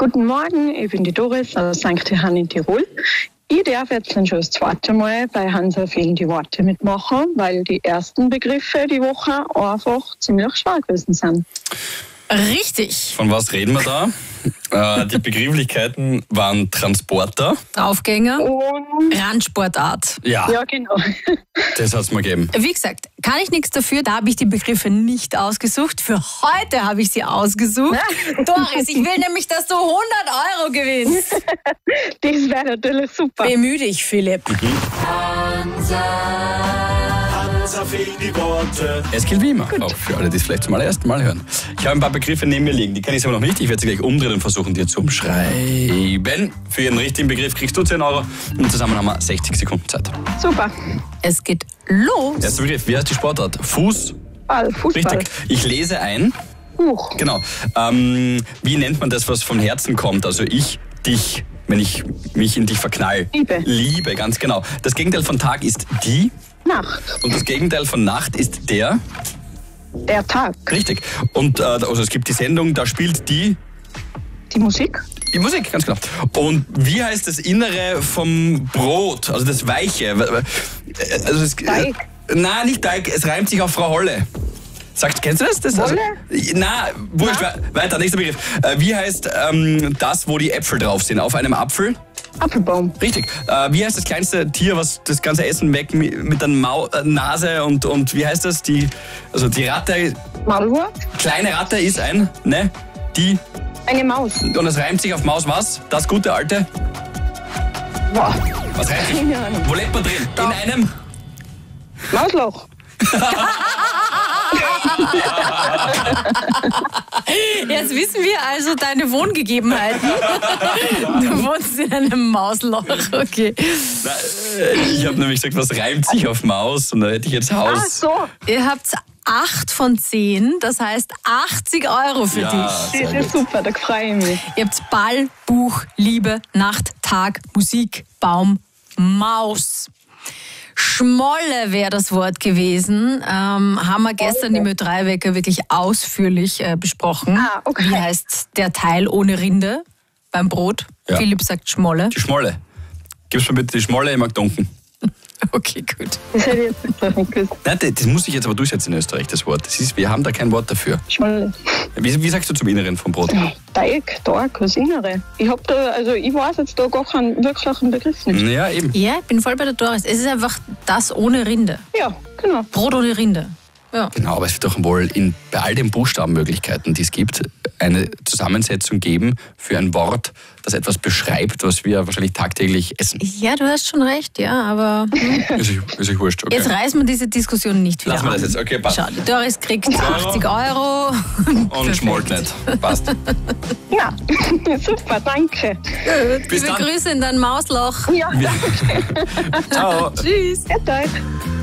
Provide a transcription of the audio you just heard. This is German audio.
Guten Morgen, ich bin die Doris aus St. Johann in Tirol. Ich darf jetzt schon das zweite Mal bei Hansa fehlen die Worte mitmachen, weil die ersten Begriffe die Woche einfach ziemlich schwer gewesen sind. Richtig. Von was reden wir da? Die Begrifflichkeiten waren Transporter. Draufgänger. Und Randsportart. Ja, genau. das hat es mir gegeben. Wie gesagt, kann ich nichts dafür, da habe ich die Begriffe nicht ausgesucht. Für heute habe ich sie ausgesucht. Doris, ich will nämlich, dass du 100 € gewinnst. Das wäre natürlich super. Bemühe dich, Philipp. Hansa fehlen die Worte. Es gilt wie immer, auch für alle, die es vielleicht zum allerersten Mal hören. Ich habe ein paar Begriffe neben mir liegen, die kenne ich aber noch nicht. Ich werde sie gleich umdrehen und versuchen, dir zu umschreiben. Für jeden richtigen Begriff kriegst du 10 € und zusammen haben wir 60 Sekunden Zeit. Super. Es geht los. Erster Begriff, wie heißt die Sportart? Fußball. Richtig. Ich lese ein. Buch. Genau. Wie nennt man das, was vom Herzen kommt? Also ich, dich, wenn ich mich in dich verknall. Liebe. Liebe, ganz genau. Das Gegenteil von Tag ist die. Nacht. Und das Gegenteil von Nacht ist der. Der Tag. Richtig. Und also es gibt die Sendung, da spielt die Musik. Musik, ganz genau. Und wie heißt das Innere vom Brot? Also das Weiche. Also Teig. Nein, nicht Teig, es reimt sich auf Frau Holle. Kennst du das? Wolle? Wurscht, weiter, nächster Begriff. Wie heißt das, wo die Äpfel drauf sind? Auf einem Apfel? Apfelbaum. Richtig. Wie heißt das kleinste Tier, was das ganze Essen weg mit der Nase und wie heißt das? Die Ratte. Maulwurf. Kleine Ratte ist eine Maus. und es reimt sich auf Maus was? Das gute alte? Boah. Was reimt sich? Keine Ahnung. Wo lebt man drin? In einem? Mausloch. Jetzt wissen wir also deine Wohngegebenheiten. Du wohnst in einem Mausloch, okay. Ich habe nämlich gesagt, was reimt sich auf Maus? Und da hätte ich jetzt Haus. Ach so. Ihr habt 8 von 10, das heißt 80 € für dich. Das ist super, da freue ich mich. Ihr habt Ball, Buch, Liebe, Nacht, Tag, Musik, Baum, Maus. Schmolle wäre das Wort gewesen. Haben wir gestern im Ö3-Wecker wirklich ausführlich besprochen. Ah, okay. Wie heißt der Teil ohne Rinde beim Brot? Ja. Philipp sagt Schmolle. Die Schmolle. Gib's mir bitte die Schmolle, ich mag dunken. Okay, gut. Das hätte ich jetzt nicht gewusst. Nein, das muss ich jetzt aber durchsetzen in Österreich, das Wort. Wir haben da kein Wort dafür. Schmolle. Wie sagst du zum Inneren vom Brot? Teig, Tag, das Innere. Ich weiß jetzt da gar keinen wirklichen Begriff nicht. Ja, eben. Ja, ich bin voll bei der Doris. Es ist einfach das ohne Rinde. Ja, genau. Brot ohne Rinde. Ja. Genau, aber es wird doch wohl bei all den Buchstabenmöglichkeiten, die es gibt, eine Zusammensetzung geben für ein Wort, das etwas beschreibt, was wir wahrscheinlich tagtäglich essen. Ja, du hast schon recht, ja, aber Ist euch wurscht, okay. jetzt reißen wir diese Diskussion nicht wieder Lassen wir an. das jetzt, okay, passt. Schau, die Doris kriegt 80 € Und schmollt nicht. Passt. Ja, super, danke. Bis Liebe dann. Grüße in dein Mausloch. Ja, Ciao. Tschüss. Tag.